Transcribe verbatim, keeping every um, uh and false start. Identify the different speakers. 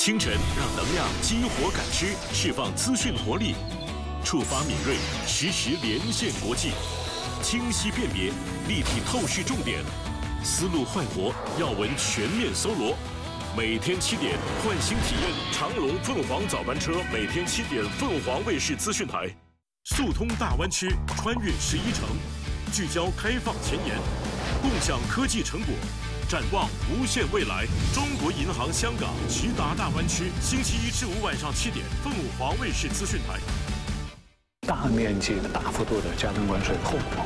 Speaker 1: 清晨让能量激活感知，释放资讯活力，触发敏锐，实时连线国际，清晰辨别，立体透视重点，思路焕活，要闻全面搜罗。每天七点，唤醒体验长龙凤凰早班车，每天七点，凤凰卫视资讯台，速通大湾区，穿越十一城，聚焦开放前沿，共享科技成果。展望无限未来，中国银行香港直达大湾区，星期一至五晚上七点，凤凰卫视资讯台。
Speaker 2: 大面积的、大幅度的加征关税后果。